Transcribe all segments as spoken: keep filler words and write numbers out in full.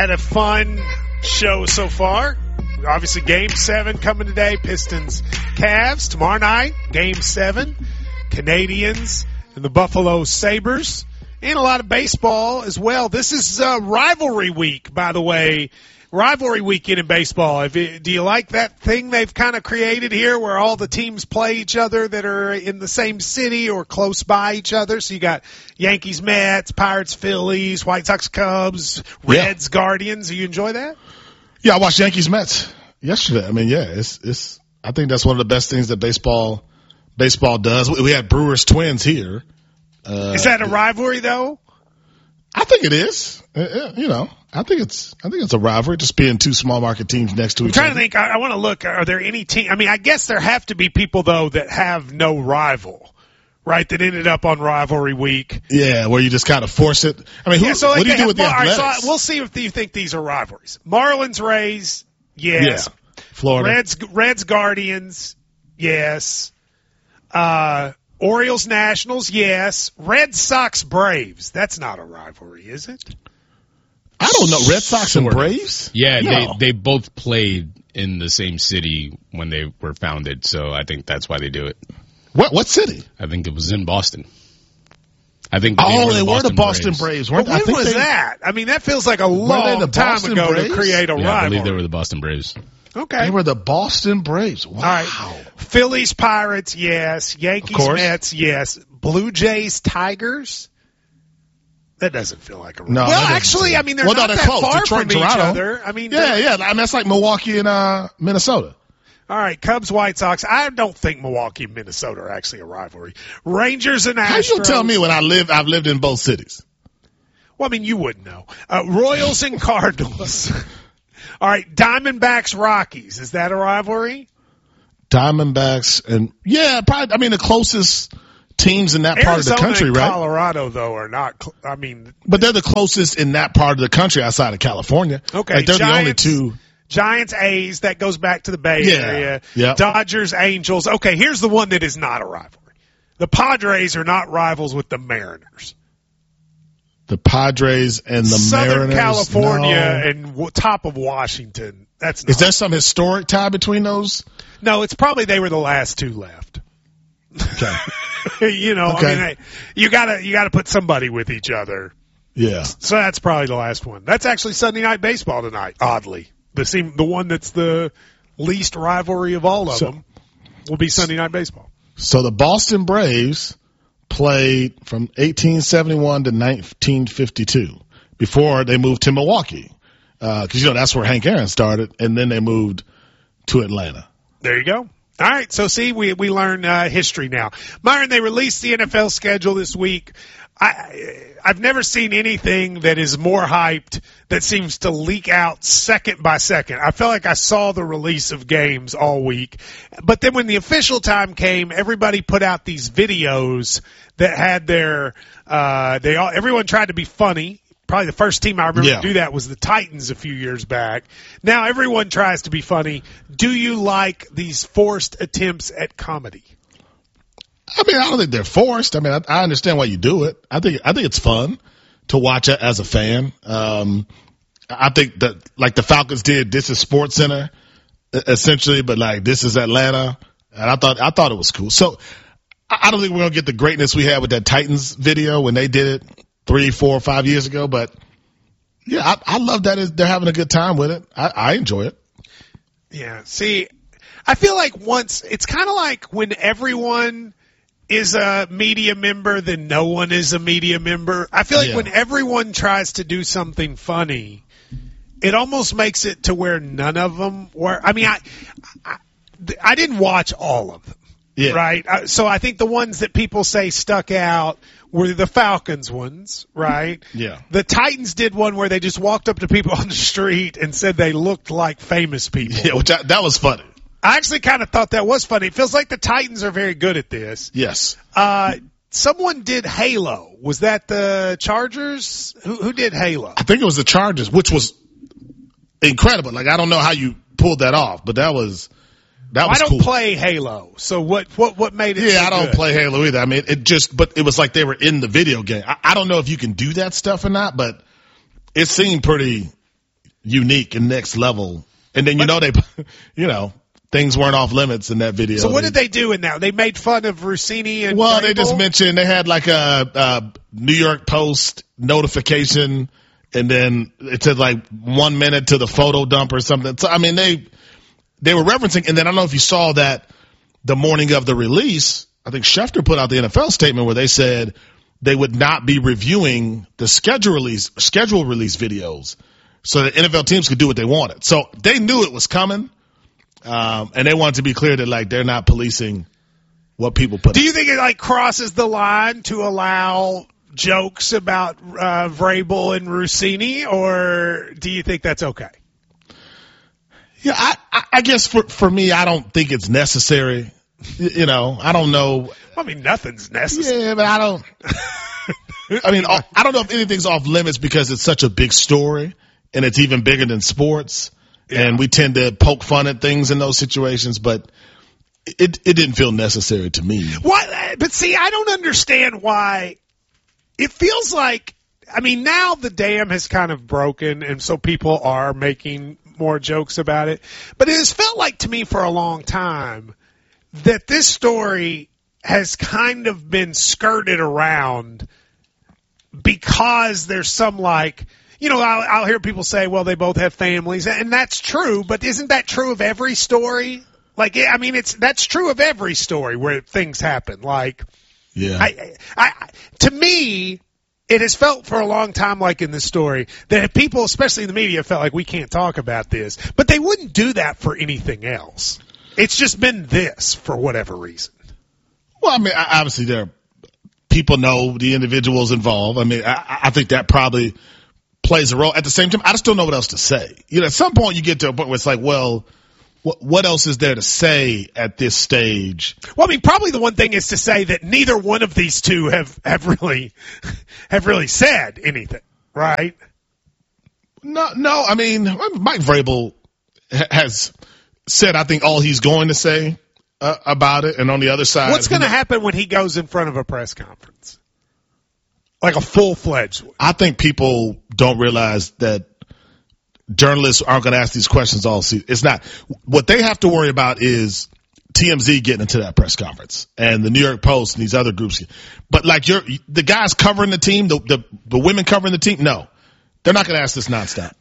Had a fun show so far. Obviously, Game seven coming today. Pistons, Cavs. Tomorrow night, Game seven. Canadians and the Buffalo Sabres. And a lot of baseball as well. This is uh, rivalry week, by the way. Rivalry weekend in baseball. If it, do you like that thing they've kind of created here where all the teams play each other that are in the same city or close by each other? So you got Yankees, Mets, Pirates, Phillies, White Sox, Cubs, Reds, yeah. Guardians. Do you enjoy that? Yeah, I watched Yankees, Mets yesterday. I mean, yeah, it's it's. I think that's one of the best things that baseball baseball does. We had Brewers Twins here. Uh, is that a rivalry though? I think it is. Uh, you know, I think it's I think it's a rivalry, just being two small market teams next to I'm each other. I'm trying to think. I, I want to look. Are there any team? I mean, I guess there have to be people though that have no rival, right? That ended up on rivalry week. Yeah, where you just kind of force it. I mean, who, yeah, so like what do you do with the Athletics? Athletics? Right, so we'll see if you think these are rivalries. Marlins, Rays, yes. Yeah. Florida. Reds, Reds, Guardians, yes. Uh, Orioles, Nationals, yes. Red Sox, Braves. That's not a rivalry, is it? I don't know. Red Sox and Sort of. Braves? Yeah, No. they they both played in the same city when they were founded, so I think that's why they do it. What what city? I think it was in Boston. I think Oh, were they the were the Boston Boston Braves. Braves, But weren't when I think was they, that? I mean, that feels like a they long the time Boston ago Braves? to create a Yeah, I rivalry. believe they were the Boston Braves. Okay. They were the Boston Braves. Wow. All right. Phillies, Pirates, yes. Yankees, course. Mets, yes. Blue Jays, Tigers. That doesn't feel like a rivalry. No, well, that doesn't actually, feel- I mean, they're Well, no, not they're that close. far Detroit, from each Toronto. other. I mean, Yeah, yeah. I mean, that's like Milwaukee and uh, Minnesota. All right, Cubs, White Sox. I don't think Milwaukee and Minnesota are actually a rivalry. Rangers and Astros. How you tell me when I live? I've lived in both cities. Well, I mean, you wouldn't know. Uh, Royals and Cardinals. All right, Diamondbacks, Rockies. Is that a rivalry? Diamondbacks and yeah, probably. I mean, the closest teams in that part of the Arizona country, and right? Colorado, though, are not. Cl- I mean, But they're the closest in that part of the country outside of California. okay, like they're Giants, the only two. Giants, A's. That goes back to the Bay Yeah, Area. yeah. Dodgers, Angels. Okay, here's the one that is not a rivalry. The Padres are not rivals with the Mariners. The Padres and the Southern Mariners. California no. and w- top of Washington. That's not. Is there some historic tie between those? No, it's probably they were the last two left. Okay. you know, Okay. I mean, I, you gotta you gotta put somebody with each other. Yeah. So that's probably the last one. That's actually Sunday Night Baseball tonight. Oddly, the seem the one that's the least rivalry of all of So- them will be Sunday Night Baseball. So the Boston Braves played from eighteen seventy-one to nineteen fifty-two before they moved to Milwaukee. Uh, cause you know, that's where Hank Aaron started. And then they moved to Atlanta. There you go. All right, so see, we we learn uh, history now. Myron, they released the N F L schedule this week. I I've never seen anything that is more hyped that seems to leak out second by second. I felt like I saw the release of games all week, but then when the official time came, everybody put out these videos that had their uh, they all everyone tried to be funny. Probably the first team I remember Yeah. to do that was the Titans a few years back. Now everyone tries to be funny. Do you like these forced attempts at comedy? I mean, I don't think they're forced. I mean, I, I understand why you do it. I think, I think it's fun to watch it as a fan. Um, I think that like the Falcons did, this is Sports Center essentially, but like this is Atlanta. And I thought, I thought it was cool. So I, I don't think we're going to get the greatness we had with that Titans video when they did it three, four, five years ago. But yeah, I, I love that they're having a good time with it. I, I enjoy it. Yeah. See, I feel like once it's kind of like when everyone is a media member, then no one is a media member. I feel like Yeah. when everyone tries to do something funny, it almost makes it to where none of them were. I mean, I, I, I didn't watch all of them. Yeah. Right. Uh, So I think the ones that people say stuck out were the Falcons ones, right? Yeah. The Titans did one where they just walked up to people on the street and said they looked like famous people. Yeah, which I, that was funny. I actually kind of thought that was funny. It feels like the Titans are very good at this. Yes. Uh, someone did Halo. Was that the Chargers? Who, who did Halo? I think it was the Chargers, which was incredible. Like, I don't know how you pulled that off, but that was, that was I don't cool. play Halo. So what, what, what made it Yeah, so I don't good? play Halo either. I mean, it just, but it was like they were in the video game. I, I don't know if you can do that stuff or not, but it seemed pretty, unique and next level. And then, you know, they, you know, things weren't off limits in that video. So what did they do in that? They made fun of Rossini and Well, Vrabel? they just mentioned they had like a, a New York Post notification, and then it said like one minute to the photo dump or something. So, I mean, they they were referencing, and then I don't know if you saw that the morning of the release, I think Schefter put out the N F L statement where they said they would not be reviewing the schedule release schedule release videos so that N F L teams could do what they wanted. So they knew it was coming. Um, and they want to be clear that, like, they're not policing what people put. Do you think it, like, crosses the line to allow jokes about uh, Vrabel and Rossini, or do you think that's okay? Yeah, I, I, I guess for, for me, I don't think it's necessary. You know, I don't know. I mean, nothing's necessary. Yeah, but I don't. I mean, I don't know if anything's off limits because it's such a big story, and it's even bigger than sports. Yeah. And we tend to poke fun at things in those situations, but it it didn't feel necessary to me. What? But see, I don't understand why. It feels like, I mean, now the dam has kind of broken, and so people are making more jokes about it. But it has felt like to me for a long time that this story has kind of been skirted around because there's some, like, you know, I'll, I'll hear people say, well, they both have families, and that's true, but isn't that true of every story? Like, I mean, it's that's true of every story where things happen. Like, yeah, I, I, to me, it has felt for a long time, like in this story, that people, especially in the media, felt like we can't talk about this, but they wouldn't do that for anything else. It's just been this for whatever reason. Well, I mean, obviously, there are, people know the individuals involved. I mean, I, I think that probably plays a role. At the same time, I just don't know what else to say. You know, at some point you get to a point where it's like, well, what, what else is there to say at this stage? Well, I mean, probably the one thing is to say that neither one of these two have, have really, have really said anything, right? No, no. I mean, Mike Vrabel has said, I think, all he's going to say uh, about it. And on the other side, what's going to happen when he goes in front of a press conference? Like a full-fledged one. I think people don't realize that journalists aren't going to ask these questions all season. It's not. What they have to worry about is T M Z getting into that press conference and the New York Post and these other groups. But like you're, the guys covering the team, the, the, the women covering the team, no, they're not going to ask this nonstop.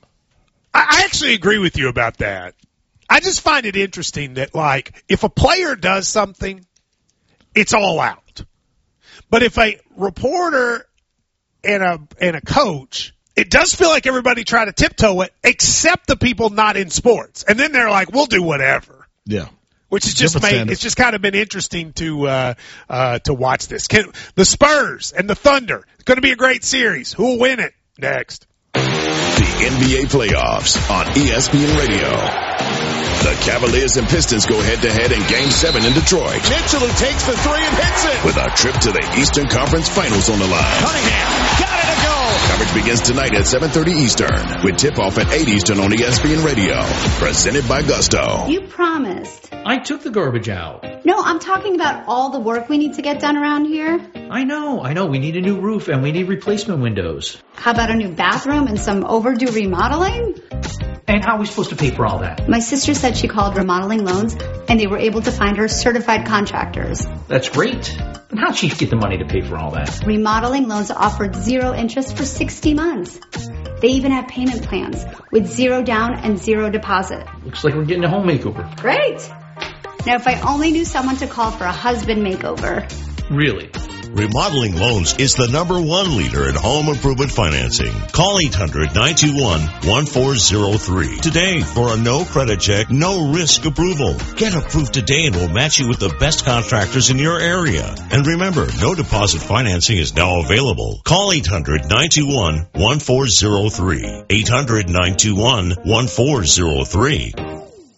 I actually agree with you about that. I just find it interesting that, like, if a player does something, it's all out. But if a reporter and a and a coach, it does feel like everybody try to tiptoe it, except the people not in sports. And then they're like, we'll do whatever. Yeah. Which is just Different made, standards. it's just kind of been interesting to, uh, uh, to watch this. Can, the Spurs and the Thunder, it's going to be a great series. Who will win it? Next. The N B A playoffs on E S P N Radio. The Cavaliers and Pistons go head-to-head in Game seven in Detroit. Mitchell, who takes the three and hits it. With a trip to the Eastern Conference Finals on the line. Cunningham, got it to go. Coverage begins tonight at seven thirty Eastern, with tip-off at eight Eastern on E S P N Radio. Presented by Gusto. You promised. I took the garbage out. No, I'm talking about all the work we need to get done around here. I know, I know. We need a new roof and we need replacement windows. How about a new bathroom and some overdue remodeling? And how are we supposed to pay for all that? My sister said she called Remodeling Loans and they were able to find her certified contractors. That's great. But how'd she get the money to pay for all that? Remodeling Loans offered zero interest for sixty months. They even have payment plans with zero down and zero deposit. Looks like we're getting a home makeover. Great. Now, if I only knew someone to call for a husband makeover. Really? Remodeling Loans is the number one leader in home improvement financing. Call eight hundred, nine two one, one four zero three today for a no credit check, no risk approval. Get approved today and we'll match you with the best contractors in your area. And remember, no deposit financing is now available. Call eight hundred, nine two one, one four zero three. eight hundred, nine two one, one four zero three.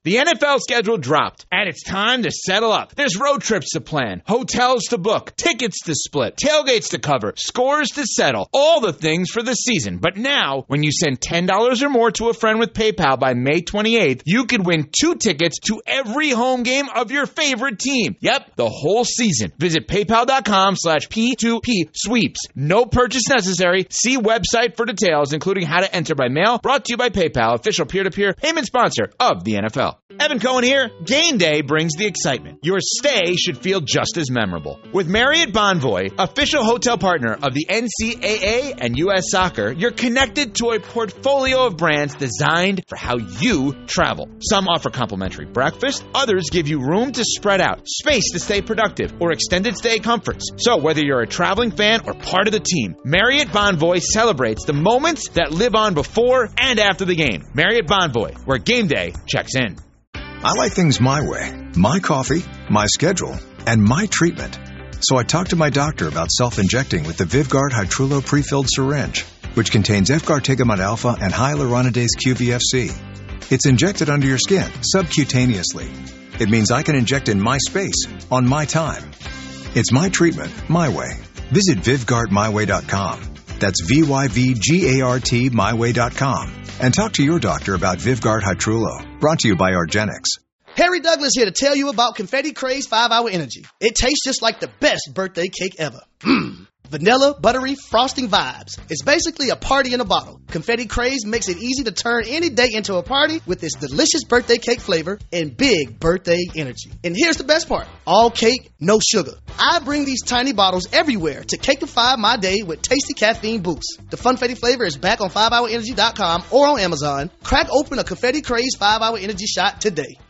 The N F L schedule dropped, and it's time to settle up. There's road trips to plan, hotels to book, tickets to split, tailgates to cover, scores to settle, all the things for the season. But now, when you send ten dollars or more to a friend with PayPal by May twenty-eighth, you could win two tickets to every home game of your favorite team. Yep, the whole season. Visit paypal.com slash P2P sweeps. No purchase necessary. See website for details, including how to enter by mail. Brought to you by PayPal, official peer-to-peer payment sponsor of the N F L. Evan Cohen here. Game day brings the excitement. Your stay should feel just as memorable. With Marriott Bonvoy, official hotel partner of the N C double A and U S Soccer, you're connected to a portfolio of brands designed for how you travel. Some offer complimentary breakfast, others give you room to spread out, space to stay productive, or extended stay comforts. So whether you're a traveling fan or part of the team, Marriott Bonvoy celebrates the moments that live on before and after the game. Marriott Bonvoy, where game day checks in. I like things my way, my coffee, my schedule, and my treatment. So I talked to my doctor about self-injecting with the Vyvgart Hytrulo pre-filled syringe, which contains Efgartigimod alpha and hyaluronidase Q V F C. It's injected under your skin, subcutaneously. It means I can inject in my space, on my time. It's my treatment, my way. Visit Vyvgart my way dot com. That's V Y V G A R T my way dot com. And talk to your doctor about Vyvgart Hytrulo. Brought to you by argenx. Harry Douglas here to tell you about Confetti Craze five hour Energy. It tastes just like the best birthday cake ever. Mmm. Vanilla, buttery, frosting vibes. It's basically a party in a bottle. Confetti Craze makes it easy to turn any day into a party with its delicious birthday cake flavor and big birthday energy. And here's the best part. All cake, no sugar. I bring these tiny bottles everywhere to cakeify my day with tasty caffeine boosts. The Funfetti flavor is back on five hour energy dot com or on Amazon. Crack open a Confetti Craze five hour Energy shot today.